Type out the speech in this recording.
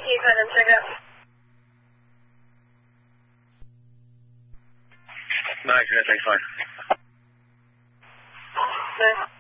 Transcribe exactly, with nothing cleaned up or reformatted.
you, go ahead and check out. Nice, yeah, thanks, fine. Nice.